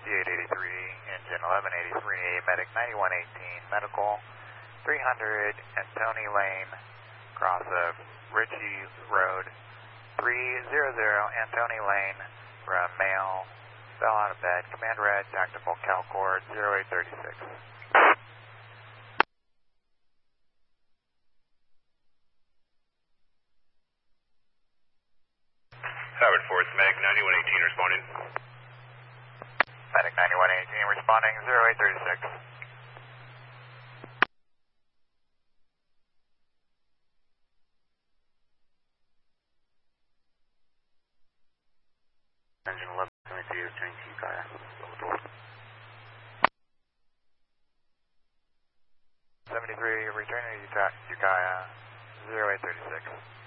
5883, engine 1183, medic 9118, medical 300 Antony Lane, cross of Ritchie Road, 300 Antony Lane, from male, fell out of bed, command red, tactical CalCord 0836. Howard 4th, Medic 9118 responding. Medic 9118 responding 0836. Engine 1172, turning to Ukiah. 73, returning to Ukiah 0836.